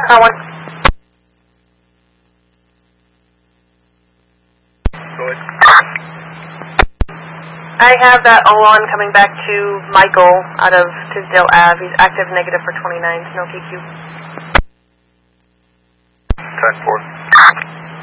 Car 1. Go ahead. I have that Olon coming back to Michael out of Tisdale Ave. He's active negative for 29, no KQ. 10-4.